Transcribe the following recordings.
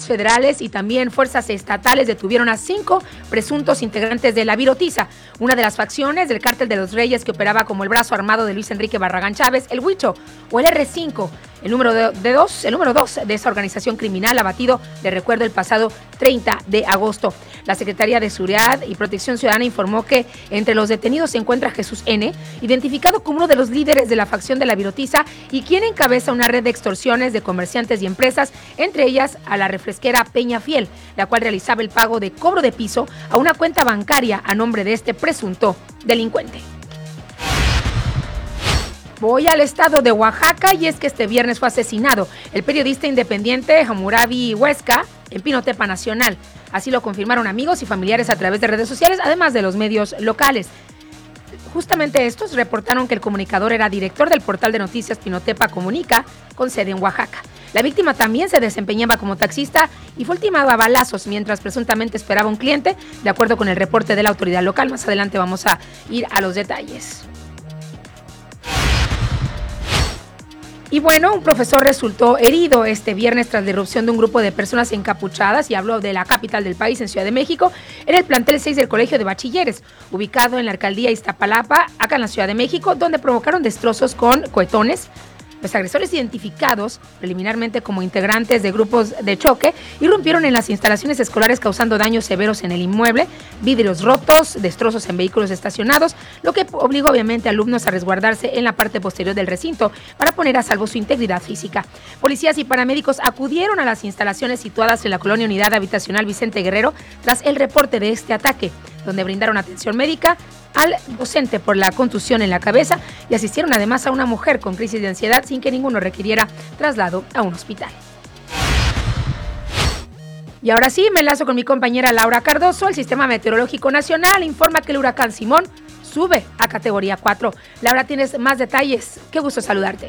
elementos federales y también fuerzas estatales detuvieron a 5 presuntos integrantes de la Virotiza, una de las facciones del Cártel de los Reyes que operaba como el brazo armado de Luis Enrique Barragán Chávez, el Huicho o el R5, el número 2 de esa organización criminal abatido de recuerdo el pasado 30 de agosto. La Secretaría de Seguridad y Protección Ciudadana informó que entre los detenidos se encuentra Jesús N., identificado como uno de los líderes de la facción de la Virotiza y quien encabeza una red de extorsiones de comerciantes y empresas, entre ellas a la refresquera Peña Fiel, la cual realizaba el pago de cobro de piso a una cuenta bancaria a nombre de este presunto delincuente. Voy al estado de Oaxaca y es que este viernes fue asesinado el periodista independiente Hammurabi Huesca en Pinotepa Nacional. Así lo confirmaron amigos y familiares a través de redes sociales, además de los medios locales. Justamente estos reportaron que el comunicador era director del portal de noticias Pinotepa Comunica, con sede en Oaxaca. La víctima también se desempeñaba como taxista y fue ultimado a balazos mientras presuntamente esperaba un cliente, de acuerdo con el reporte de la autoridad local. Más adelante vamos a ir a los detalles. Y bueno, un profesor resultó herido este viernes tras la irrupción de un grupo de personas encapuchadas, y habló de la capital del país, en Ciudad de México, en el plantel 6 del Colegio de Bachilleres, ubicado en la alcaldía Iztapalapa, acá en la Ciudad de México, donde provocaron destrozos con cohetones. Los agresores, identificados preliminarmente como integrantes de grupos de choque, irrumpieron en las instalaciones escolares causando daños severos en el inmueble, vidrios rotos, destrozos en vehículos estacionados, lo que obligó obviamente a alumnos a resguardarse en la parte posterior del recinto para poner a salvo su integridad física. Policías y paramédicos acudieron a las instalaciones situadas en la colonia Unidad Habitacional Vicente Guerrero tras el reporte de este ataque, donde brindaron atención médica al docente por la contusión en la cabeza y asistieron además a una mujer con crisis de ansiedad sin que ninguno requiriera traslado a un hospital. Y ahora sí, me enlazo con mi compañera Laura Cardoso. El Sistema Meteorológico Nacional informa que el huracán Simón sube a categoría 4. Laura, tienes más detalles. Qué gusto saludarte.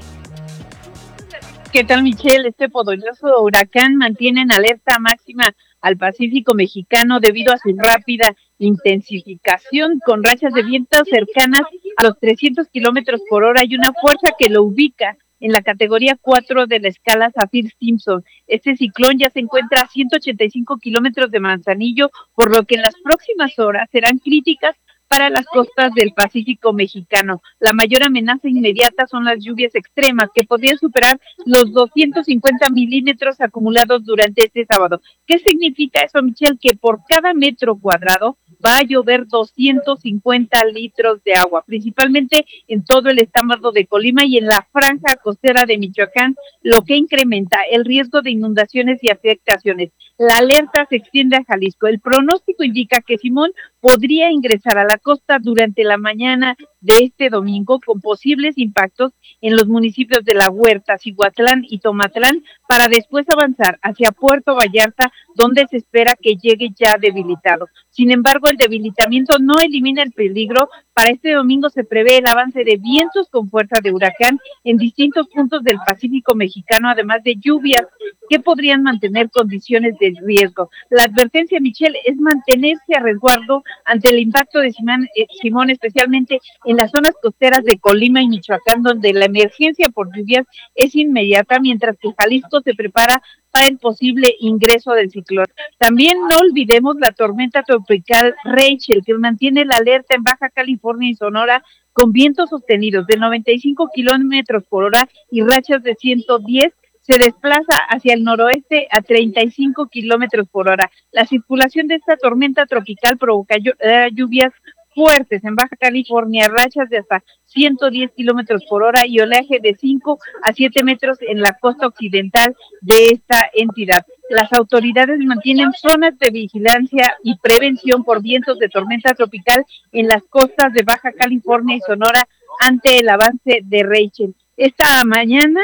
¿Qué tal, Michelle? Este poderoso huracán mantiene en alerta máxima al Pacífico mexicano debido a su rápida intensificación, con rachas de viento cercanas a los 300 kilómetros por hora y una fuerza que lo ubica en la categoría 4 de la escala Saffir-Simpson. Este ciclón ya se encuentra a 185 kilómetros de Manzanillo, por lo que en las próximas horas serán críticas para las costas del Pacífico mexicano. La mayor amenaza inmediata son las lluvias extremas, que podrían superar los 250 milímetros acumulados durante este sábado. ¿Qué significa eso, Michelle? Que por cada metro cuadrado va a llover 250 litros de agua, principalmente en todo el estado de Colima y en la franja costera de Michoacán, lo que incrementa el riesgo de inundaciones y afectaciones. La alerta se extiende a Jalisco. El pronóstico indica que Simón podría ingresar a la costa durante la mañana de este domingo, con posibles impactos en los municipios de La Huerta, Cihuatlán y Tomatlán, para después avanzar hacia Puerto Vallarta, donde se espera que llegue ya debilitado. Sin embargo, el debilitamiento no elimina el peligro. Para este domingo se prevé el avance de vientos con fuerza de huracán en distintos puntos del Pacífico mexicano, además de lluvias que podrían mantener condiciones de riesgo. La advertencia, Michelle, es mantenerse a resguardo ante el impacto de Simón, especialmente en las zonas costeras de Colima y Michoacán, donde la emergencia por lluvias es inmediata, mientras que Jalisco se prepara para el posible ingreso del ciclón. También no olvidemos la tormenta tropical Rachel, que mantiene la alerta en Baja California y Sonora, con vientos sostenidos de 95 kilómetros por hora y rachas de 110. Se desplaza hacia el noroeste a 35 kilómetros por hora. La circulación de esta tormenta tropical provoca lluvias fuertes en Baja California, rachas de hasta 110 kilómetros por hora y oleaje de 5 a 7 metros en la costa occidental de esta entidad. Las autoridades mantienen zonas de vigilancia y prevención por vientos de tormenta tropical en las costas de Baja California y Sonora ante el avance de Rachel. Esta mañana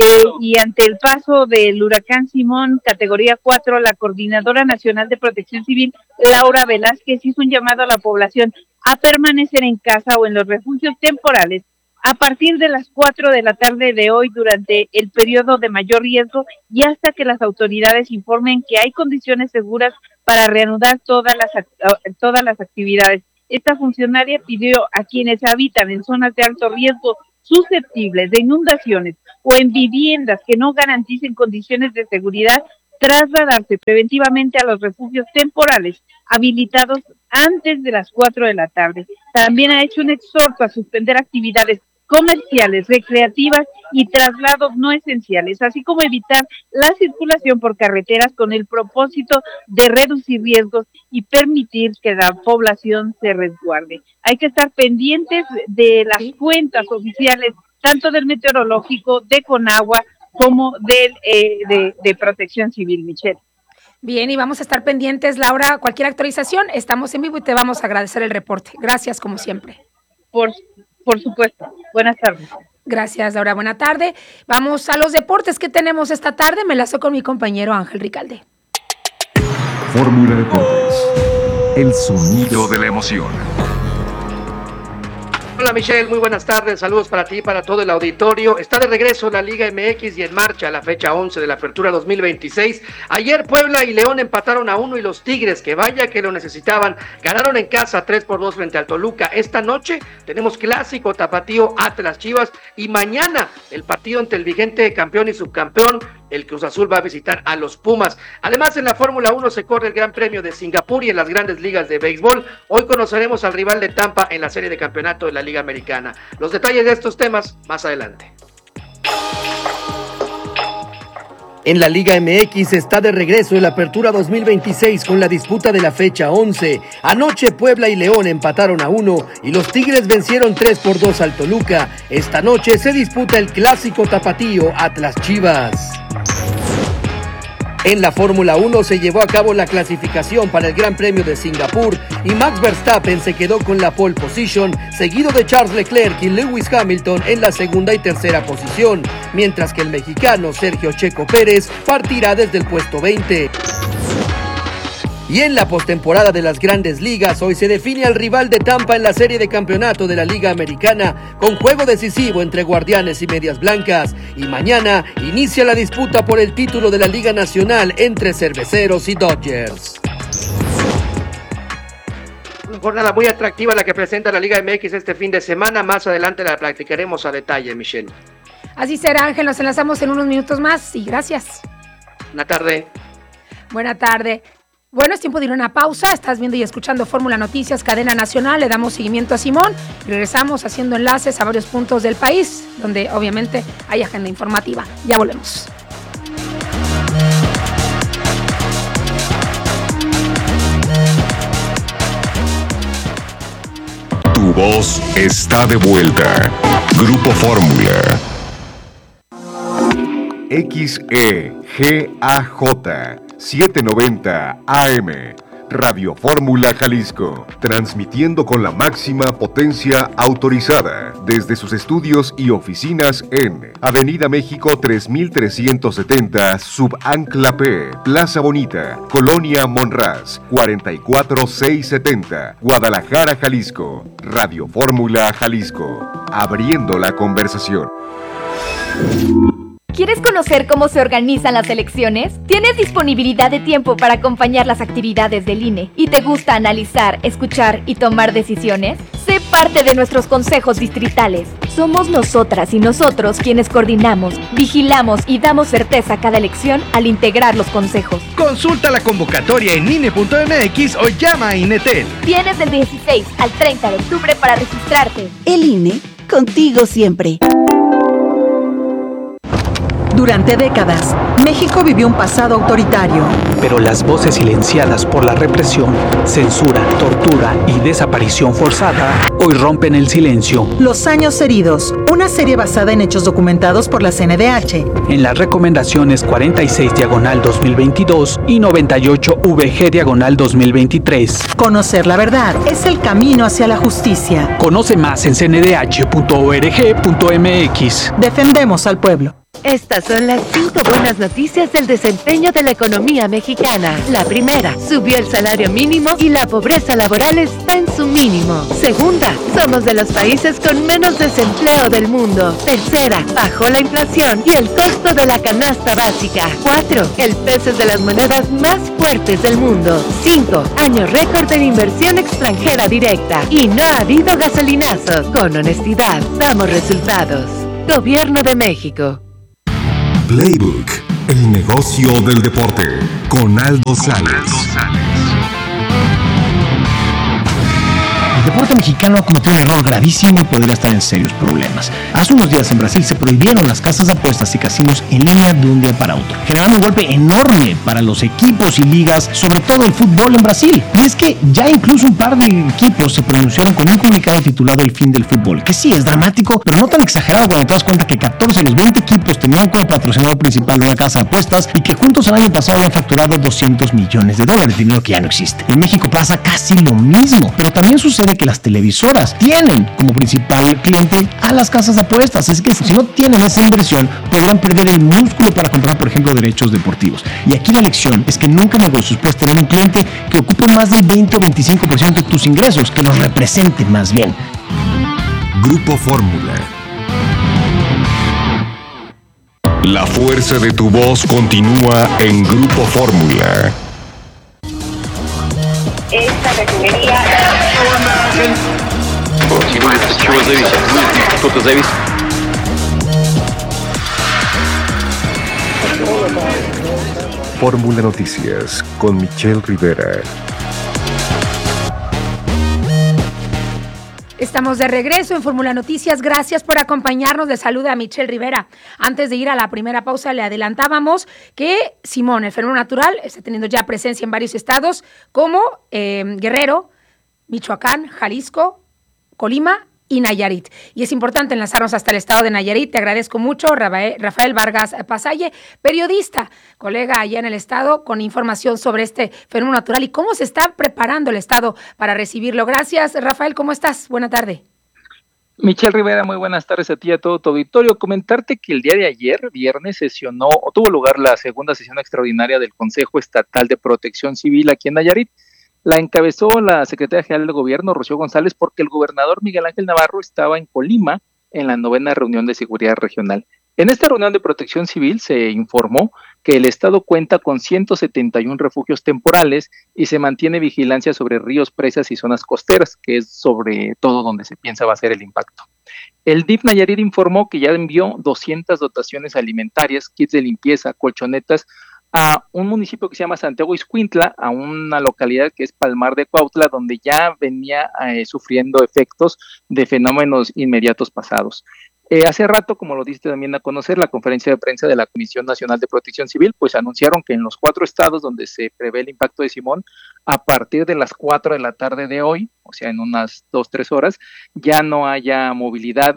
y ante el paso del huracán Simón, categoría 4, la Coordinadora Nacional de Protección Civil, Laura Velázquez, hizo un llamado a la población a permanecer en casa o en los refugios temporales a partir de las 4 de la tarde de hoy durante el periodo de mayor riesgo y hasta que las autoridades informen que hay condiciones seguras para reanudar todas las actividades. Esta funcionaria pidió a quienes habitan en zonas de alto riesgo susceptibles de inundaciones o en viviendas que no garanticen condiciones de seguridad trasladarse preventivamente a los refugios temporales habilitados antes de las 4 de la tarde. También ha hecho un exhorto a suspender actividades comerciales, recreativas y traslados no esenciales, así como evitar la circulación por carreteras con el propósito de reducir riesgos y permitir que la población se resguarde. Hay que estar pendientes de las cuentas oficiales, tanto del meteorológico, de Conagua, como de Protección Civil, Michelle. Bien, y vamos a estar pendientes, Laura, cualquier actualización, estamos en vivo y te vamos a agradecer el reporte. Gracias, como siempre. Por supuesto. Buenas tardes. Gracias, Laura. Buena tarde. Vamos a los deportes que tenemos esta tarde. Me enlazo con mi compañero Ángel Ricalde. Fórmula Deportes. El sonido de la emoción. Hola Michelle, muy buenas tardes, saludos para ti y para todo el auditorio. Está de regreso la Liga MX y en marcha la fecha 11 de la Apertura 2026. Ayer Puebla y León empataron a 1 y los Tigres, que vaya que lo necesitaban, ganaron en casa 3-2 frente al Toluca. Esta noche tenemos clásico tapatío Atlas Chivas y mañana el partido entre el vigente campeón y subcampeón, el Cruz Azul, va a visitar a los Pumas. Además, en la Fórmula 1 se corre el Gran Premio de Singapur y en las grandes ligas de béisbol. Hoy conoceremos al rival de Tampa en la serie de campeonato de la Liga Americana. Los detalles de estos temas más adelante. En la Liga MX está de regreso el Apertura 2026 con la disputa de la fecha 11. Anoche Puebla y León empataron a 1 y los Tigres vencieron 3-2 al Toluca. Esta noche se disputa el clásico tapatío Atlas Chivas. En la Fórmula 1 se llevó a cabo la clasificación para el Gran Premio de Singapur y Max Verstappen se quedó con la pole position, seguido de Charles Leclerc y Lewis Hamilton en la segunda y tercera posición, mientras que el mexicano Sergio Checo Pérez partirá desde el puesto 20. Y en la postemporada de las Grandes Ligas, hoy se define al rival de Tampa en la serie de campeonato de la Liga Americana, con juego decisivo entre Guardianes y Medias Blancas. Y mañana inicia la disputa por el título de la Liga Nacional entre Cerveceros y Dodgers. Una jornada muy atractiva la que presenta la Liga MX este fin de semana. Más adelante la practicaremos a detalle, Michelle. Así será, Ángel. Nos enlazamos en unos minutos más y gracias. Buena tarde. Buena tarde. Bueno, es tiempo de ir a una pausa. Estás viendo y escuchando Fórmula Noticias, cadena nacional. Le damos seguimiento a Simón. Regresamos haciendo enlaces a varios puntos del país, donde obviamente hay agenda informativa. Ya volvemos. Tu voz está de vuelta. Grupo Fórmula. XEGAJ 790 AM, Radio Fórmula Jalisco, transmitiendo con la máxima potencia autorizada desde sus estudios y oficinas en Avenida México 3370, Subancla P, Plaza Bonita, Colonia Monraz, 44670, Guadalajara, Jalisco. Radio Fórmula Jalisco, abriendo la conversación. ¿Quieres conocer cómo se organizan las elecciones? ¿Tienes disponibilidad de tiempo para acompañar las actividades del INE? ¿Y te gusta analizar, escuchar y tomar decisiones? Sé parte de nuestros consejos distritales. Somos nosotras y nosotros quienes coordinamos, vigilamos y damos certeza a cada elección al integrar los consejos. Consulta la convocatoria en INE.mx o llama a INETEL. Tienes del 16 al 30 de octubre para registrarte. El INE, contigo siempre. Durante décadas, México vivió un pasado autoritario. Pero las voces silenciadas por la represión, censura, tortura y desaparición forzada hoy rompen el silencio. Los años heridos, una serie basada en hechos documentados por la CNDH. En las recomendaciones 46/2022 y 98VG/2023. Conocer la verdad es el camino hacia la justicia. Conoce más en cndh.org.mx. Defendemos al pueblo. Estas son las 5 buenas noticias del desempeño de la economía mexicana. La primera, subió el salario mínimo y la pobreza laboral está en su mínimo. Segunda, somos de los países con menos desempleo del mundo. Tercera, bajó la inflación y el costo de la canasta básica. 4, el peso es de las monedas más fuertes del mundo. 5, año récord en inversión extranjera directa. Y no ha habido gasolinazos. Con honestidad, damos resultados. Gobierno de México. Playbook, El negocio del deporte con Aldo Sales. El deporte mexicano cometió un error gravísimo y podría estar en serios problemas. Hace unos días en Brasil se prohibieron las casas de apuestas y casinos en línea de un día para otro, generando un golpe enorme para los equipos y ligas, sobre todo el fútbol en Brasil. Y es que ya incluso un par de equipos se pronunciaron con un comunicado titulado El fin del fútbol, que sí es dramático, pero no tan exagerado cuando te das cuenta que 14 de los 20 equipos tenían como patrocinador principal una casa de apuestas y que juntos el año pasado habían facturado $200 millones, dinero que ya no existe. En México pasa casi lo mismo, pero también sucede que las televisoras tienen como principal cliente a las casas de apuestas, es que si no tienen esa inversión podrán perder el músculo para comprar, por ejemplo, derechos deportivos. Y aquí la lección es que nunca en negocios puedes tener un cliente que ocupe más del 20 o 25% de tus ingresos, que los represente más bien. Grupo Fórmula. La fuerza de tu voz continúa en Grupo Fórmula. Esta refinería... Fórmula Noticias con Michelle Rivera. Estamos de regreso en Fórmula Noticias. Gracias por acompañarnos. Les saluda Michelle Rivera. Antes de ir a la primera pausa, le adelantábamos que Simón, el fenómeno natural, está teniendo ya presencia en varios estados como Guerrero, Michoacán, Jalisco, Colima y Nayarit. Y es importante enlazarnos hasta el estado de Nayarit. Te agradezco mucho, Rafael Vargas Pasalle, periodista, colega allá en el estado, con información sobre este fenómeno natural y cómo se está preparando el estado para recibirlo. Gracias, Rafael, ¿cómo estás? Buena tarde. Michelle Rivera, muy buenas tardes a ti y a todo tu auditorio. Comentarte que el día de ayer, viernes, tuvo lugar la segunda sesión extraordinaria del Consejo Estatal de Protección Civil aquí en Nayarit. La encabezó la secretaria general del gobierno, Rocío González, porque el gobernador Miguel Ángel Navarro estaba en Colima en la 9ª reunión de seguridad regional. En esta reunión de protección civil se informó que el estado cuenta con 171 refugios temporales y se mantiene vigilancia sobre ríos, presas y zonas costeras, que es sobre todo donde se piensa va a ser el impacto. El DIF Nayarit informó que ya envió 200 dotaciones alimentarias, kits de limpieza, colchonetas, a un municipio que se llama Santiago Ixcuintla, a una localidad que es Palmar de Cuautla, donde ya venía sufriendo efectos de fenómenos inmediatos pasados. Hace rato, como lo diste también a conocer, la conferencia de prensa de la Comisión Nacional de Protección Civil, pues anunciaron que en los 4 estados donde se prevé el impacto de Simón, a partir de las 4 de la tarde de hoy, o sea, en unas 2-3 horas, ya no haya movilidad,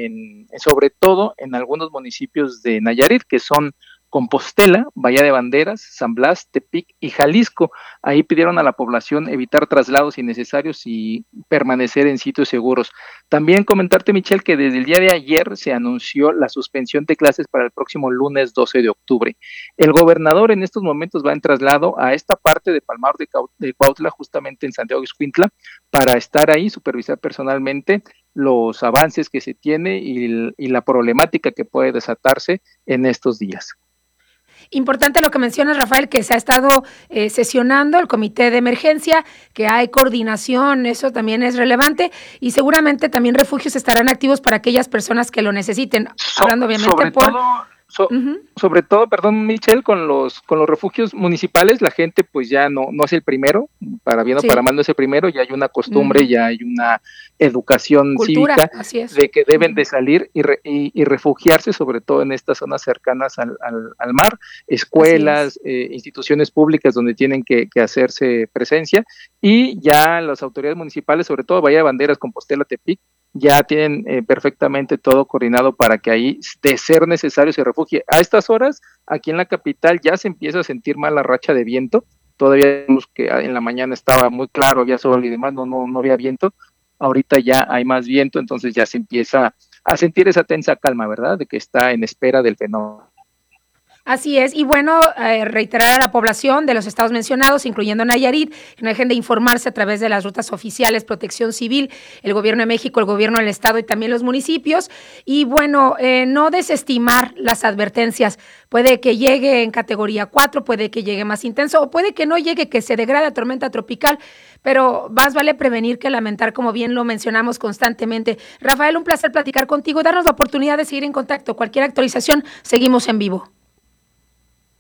sobre todo en algunos municipios de Nayarit, que son Compostela, Bahía de Banderas, San Blas, Tepic y Jalisco. Ahí pidieron a la población evitar traslados innecesarios y permanecer en sitios seguros. También comentarte, Michelle, que desde el día de ayer se anunció la suspensión de clases para el próximo lunes 12 de octubre. El gobernador en estos momentos va en traslado a esta parte de Palmar de Cuautla, justamente en Santiago Ixcuintla, para estar ahí, supervisar personalmente los avances que se tiene y la problemática que puede desatarse en estos días. Importante lo que mencionas, Rafael, que se ha estado sesionando el comité de emergencia, que hay coordinación, eso también es relevante, y seguramente también refugios estarán activos para aquellas personas que lo necesiten, hablando obviamente sobre todo, perdón, Michelle, con los refugios municipales, la gente pues ya no es el primero, para bien o para mal no es el primero, ya hay una costumbre, ya hay una educación cultura, cívica de que deben de salir y refugiarse, sobre todo en estas zonas cercanas al mar, escuelas, instituciones públicas donde tienen que hacerse presencia, y ya las autoridades municipales, sobre todo Bahía de Banderas, Compostela, Tepic, ya tienen perfectamente todo coordinado para que ahí, de ser necesario, se refugie. A estas horas, aquí en la capital ya se empieza a sentir mal la racha de viento. Todavía vemos que en la mañana estaba muy claro, había sol y demás, no había viento. Ahorita ya hay más viento, entonces ya se empieza a sentir esa tensa calma, ¿verdad? De que está en espera del fenómeno. Así es, y bueno, reiterar a la población de los estados mencionados, incluyendo Nayarit, que no dejen de informarse a través de las rutas oficiales, Protección Civil, el Gobierno de México, el Gobierno del Estado y también los municipios, y bueno, no desestimar las advertencias. Puede que llegue en categoría 4, puede que llegue más intenso, o puede que no llegue, que se degrade a tormenta tropical, pero más vale prevenir que lamentar, como bien lo mencionamos constantemente. Rafael, un placer platicar contigo, darnos la oportunidad de seguir en contacto. Cualquier actualización, seguimos en vivo.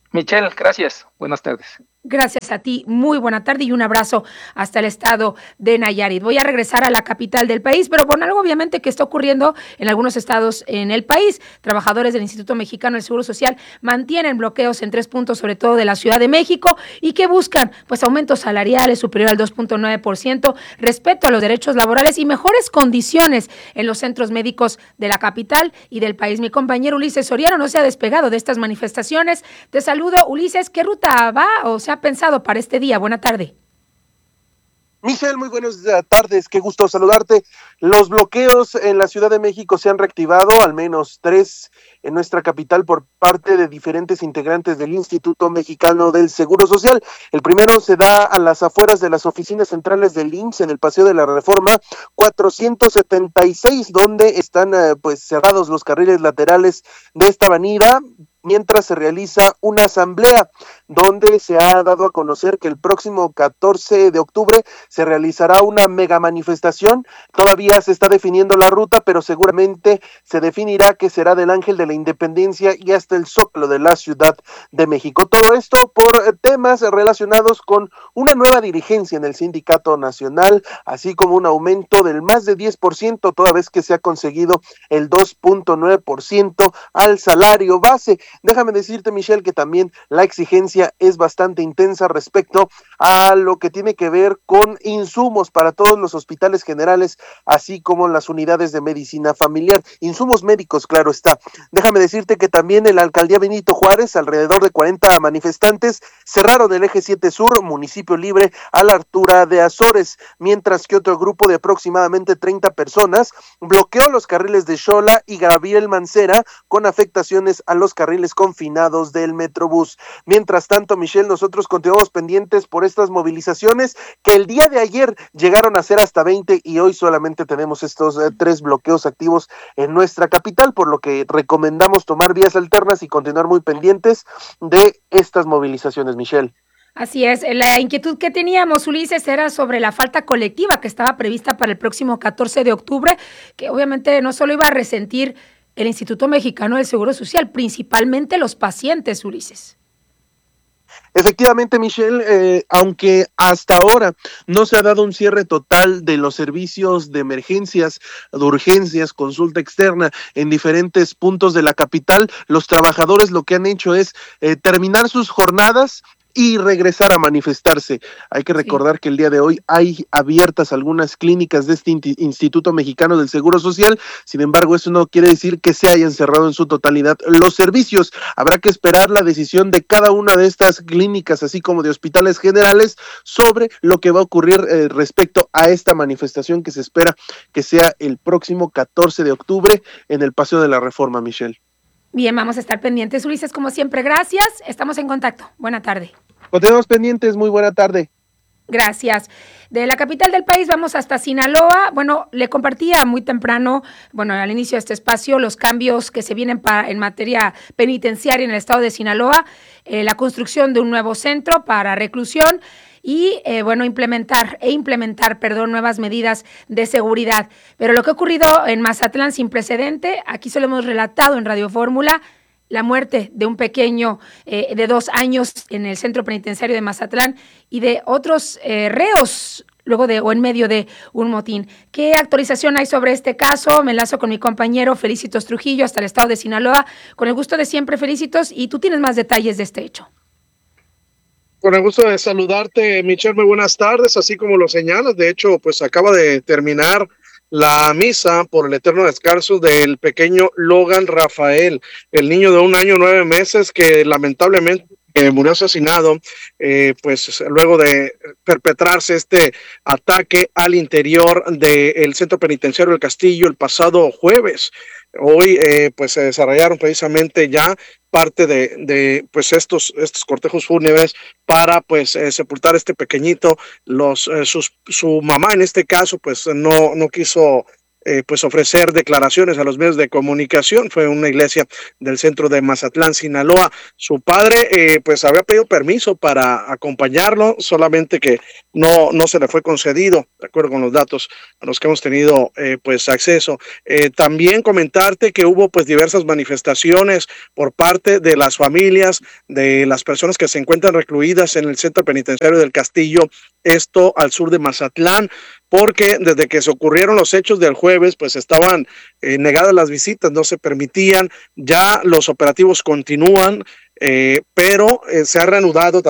Michelle, gracias. Buenas tardes. Gracias a ti, muy buena tarde y un abrazo hasta el estado de Nayarit. Voy a regresar a la capital del país, pero por algo obviamente que está ocurriendo en algunos estados en el país. Trabajadores del Instituto Mexicano del Seguro Social mantienen bloqueos en 3 puntos, sobre todo de la Ciudad de México, y que buscan pues aumentos salariales superior al 2.9%, respeto a los derechos laborales y mejores condiciones en los centros médicos de la capital y del país. Mi compañero Ulises Soriano no se ha despegado de estas manifestaciones. Te saludo, Ulises. ¿Qué ruta va o se ha pensado para este día? Buena tarde. Michelle, muy buenas tardes, qué gusto saludarte. Los bloqueos en la Ciudad de México se han reactivado, al menos 3 en nuestra capital por parte de diferentes integrantes del Instituto Mexicano del Seguro Social. El primero se da a las afueras de las oficinas centrales del IMSS en el Paseo de la Reforma 476, donde están pues cerrados los carriles laterales de esta avenida, mientras se realiza una asamblea donde se ha dado a conocer que el próximo 14 de octubre se realizará una mega manifestación. Todavía se está definiendo la ruta, pero seguramente se definirá que será del Ángel de la Independencia y hasta el Zócalo de la Ciudad de México. Todo esto por temas relacionados con una nueva dirigencia en el Sindicato Nacional, así como un aumento del más de 10%, toda vez que se ha conseguido el 2.9% al salario base. Déjame decirte, Michelle, que también la exigencia es bastante intensa respecto a lo que tiene que ver con insumos para todos los hospitales generales, así como las unidades de medicina familiar, insumos médicos, claro está. Déjame decirte que también en la alcaldía Benito Juárez, alrededor de 40 manifestantes cerraron el eje 7 Sur, municipio libre, a la altura de Azores, mientras que otro grupo de aproximadamente 30 personas bloqueó los carriles de Xola y Gabriel Mancera con afectaciones a los carriles confinados del Metrobús. Mientras tanto, Michelle, nosotros continuamos pendientes por estas movilizaciones que el día de ayer llegaron a ser hasta 20 y hoy solamente tenemos estos 3 bloqueos activos en nuestra capital, por lo que recomendamos tomar vías alternas y continuar muy pendientes de estas movilizaciones, Michelle. Así es, la inquietud que teníamos, Ulises, era sobre la falta colectiva que estaba prevista para el próximo 14 de octubre, que obviamente no solo iba a resentir el Instituto Mexicano del Seguro Social, principalmente los pacientes, Ulises. Efectivamente, Michelle, aunque hasta ahora no se ha dado un cierre total de los servicios de emergencias, de urgencias, consulta externa en diferentes puntos de la capital, los trabajadores lo que han hecho es terminar sus jornadas y regresar a manifestarse. Hay que recordar que el día de hoy hay abiertas algunas clínicas de este Instituto Mexicano del Seguro Social, sin embargo, eso no quiere decir que se hayan cerrado en su totalidad los servicios. Habrá que esperar la decisión de cada una de estas clínicas, así como de hospitales generales, sobre lo que va a ocurrir respecto a esta manifestación que se espera que sea el próximo 14 de octubre en el Paseo de la Reforma, Michelle. Bien, vamos a estar pendientes, Ulises, como siempre, gracias. Estamos en contacto. Buena tarde. Continuamos pendientes, muy buena tarde. Gracias. De la capital del país vamos hasta Sinaloa. Bueno, le compartía muy temprano, al inicio de este espacio, los cambios que se vienen en materia penitenciaria en el estado de Sinaloa, la construcción de un nuevo centro para reclusión y, implementar nuevas medidas de seguridad. Pero lo que ha ocurrido en Mazatlán sin precedente, aquí se lo hemos relatado en Radio Fórmula, la muerte de un pequeño de 2 años en el centro penitenciario de Mazatlán y de otros reos luego de o en medio de un motín. ¿Qué actualización hay sobre este caso? Me enlazo con mi compañero Felicitos Trujillo hasta el estado de Sinaloa. Con el gusto de siempre, Felicitos, y tú tienes más detalles de este hecho. Con el gusto de saludarte, Michelle, muy buenas tardes, así como lo señalas. De hecho, pues acaba de terminar la misa por el eterno descanso del pequeño Logan Rafael, el niño de 1 año 9 meses que lamentablemente murió asesinado, pues luego de perpetrarse este ataque al interior del centro penitenciario del Castillo el pasado jueves. Hoy pues se desarrollaron precisamente ya parte de pues estos cortejos fúnebres para pues sepultar a este pequeñito. Su mamá en este caso pues no quiso pues ofrecer declaraciones a los medios de comunicación. Fue una iglesia del centro de Mazatlán, Sinaloa. Su padre pues había pedido permiso para acompañarlo, solamente que no se le fue concedido, de acuerdo con los datos a los que hemos tenido pues acceso. También comentarte que hubo pues diversas manifestaciones por parte de las familias de las personas que se encuentran recluidas en el centro penitenciario del Castillo, esto al sur de Mazatlán, porque desde que se ocurrieron los hechos del jueves, pues estaban negadas las visitas, no se permitían, ya los operativos continúan, pero se ha reanudado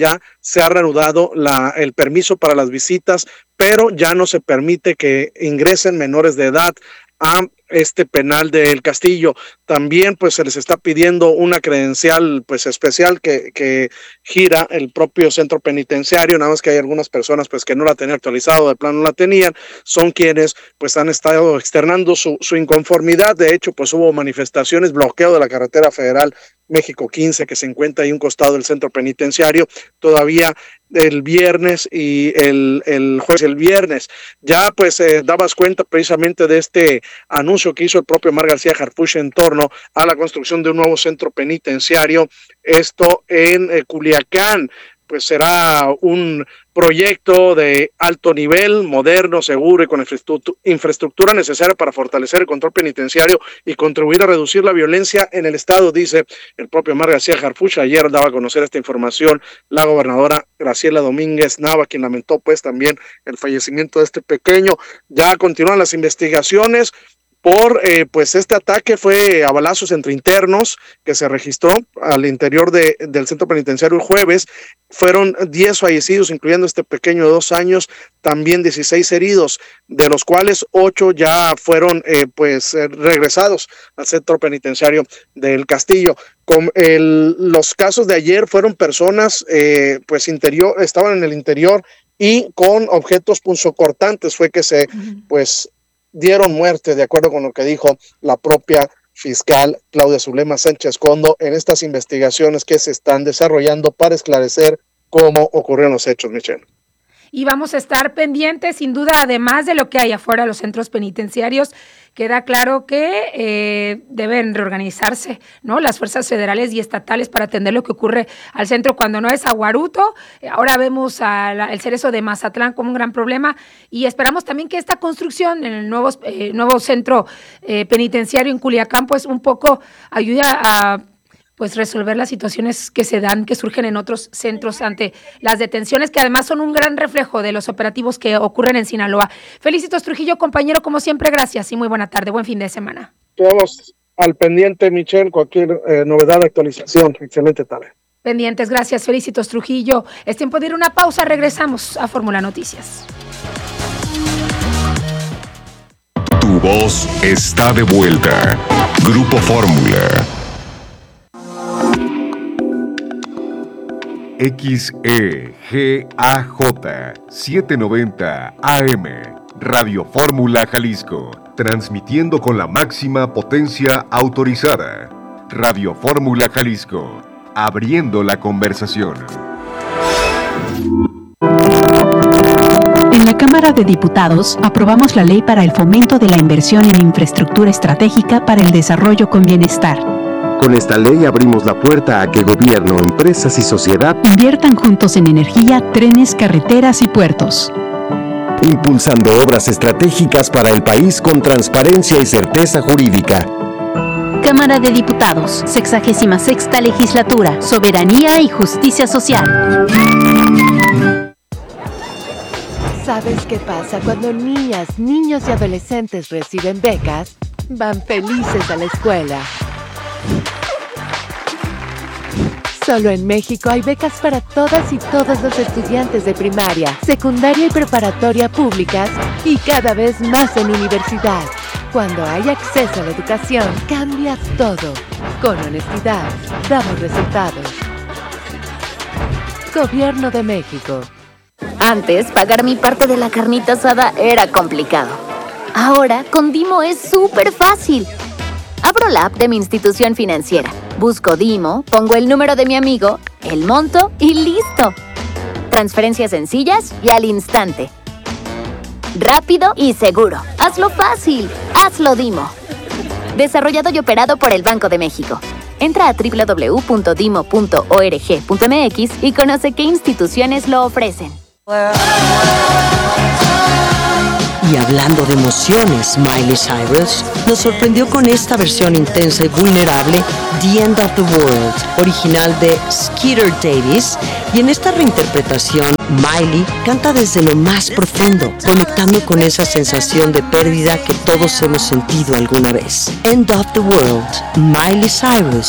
el permiso para las visitas, pero ya no se permite que ingresen menores de edad a este penal del Castillo. También pues se les está pidiendo una credencial pues especial que gira el propio centro penitenciario, nada más que hay algunas personas pues que no la tenían actualizado, de plano no la tenían, son quienes pues han estado externando su inconformidad. De hecho pues hubo manifestaciones, bloqueo de la carretera federal México 15 que se encuentra ahí a un costado del centro penitenciario, todavía el viernes y el jueves. El viernes ya pues dabas cuenta precisamente de este anuncio que hizo el propio Omar García Harfuch en torno a la construcción de un nuevo centro penitenciario, esto en Culiacán. Pues será un proyecto de alto nivel, moderno, seguro y con infraestructura necesaria para fortalecer el control penitenciario y contribuir a reducir la violencia en el estado, dice el propio Omar García Harfuch. Ayer daba a conocer esta información la gobernadora Graciela Domínguez Nava, quien lamentó pues también el fallecimiento de este pequeño. Ya continúan las investigaciones por pues este ataque, fue a balazos entre internos que se registró al interior del centro penitenciario el jueves. Fueron 10 fallecidos, incluyendo este pequeño de 2 años, también 16 heridos, de los cuales 8 ya fueron regresados al centro penitenciario del Castillo. Los casos de ayer fueron personas estaban en el interior y con objetos punzocortantes fue que se dieron muerte, de acuerdo con lo que dijo la propia fiscal Claudia Zulema Sánchez Condo en estas investigaciones que se están desarrollando para esclarecer cómo ocurrieron los hechos, Michelle. Y vamos a estar pendientes, sin duda, además de lo que hay afuera de los centros penitenciarios. Queda claro que deben reorganizarse, ¿no?, las fuerzas federales y estatales para atender lo que ocurre al centro cuando no es Aguaruto. Ahora vemos el Cerezo de Mazatlán como un gran problema y esperamos también que esta construcción en el nuevo centro penitenciario en Culiacán pues un poco ayude a pues resolver las situaciones que se dan, que surgen en otros centros ante las detenciones, que además son un gran reflejo de los operativos que ocurren en Sinaloa. Felicitos, Trujillo, compañero, como siempre, gracias y muy buena tarde, buen fin de semana. Todos al pendiente, Michelle, cualquier novedad, actualización, excelente tarde. Pendientes, gracias, Felicitos, Trujillo. Es tiempo de ir a una pausa, regresamos a Fórmula Noticias. Tu voz está de vuelta. Grupo Fórmula. XEGAJ 790 AM, Radio Fórmula Jalisco, transmitiendo con la máxima potencia autorizada. Radio Fórmula Jalisco, abriendo la conversación. En la Cámara de Diputados aprobamos la ley para el fomento de la inversión en infraestructura estratégica para el desarrollo con bienestar. Con esta ley abrimos la puerta a que gobierno, empresas y sociedad inviertan juntos en energía, trenes, carreteras y puertos. Impulsando obras estratégicas para el país con transparencia y certeza jurídica. Cámara de Diputados, 66ª Legislatura, Soberanía y Justicia Social. ¿Sabes qué pasa cuando niñas, niños y adolescentes reciben becas? Van felices a la escuela. Solo en México hay becas para todas y todos los estudiantes de primaria, secundaria y preparatoria públicas y cada vez más en universidad. Cuando hay acceso a la educación, cambia todo. Con honestidad, damos resultados. Gobierno de México. Antes, pagar mi parte de la carnita asada era complicado. Ahora, con Dimo es súper fácil. Abro la app de mi institución financiera, busco Dimo, pongo el número de mi amigo, el monto y ¡listo! Transferencias sencillas y al instante. rápido y seguro. Hazlo fácil. Hazlo Dimo. Desarrollado y operado por el Banco de México. Entra a www.dimo.org.mx y conoce qué instituciones lo ofrecen. Y hablando de emociones, Miley Cyrus nos sorprendió con esta versión intensa y vulnerable, The End of the World, original de Skeeter Davis, y en esta reinterpretación, Miley canta desde lo más profundo, conectando con esa sensación de pérdida que todos hemos sentido alguna vez. End of the World, Miley Cyrus.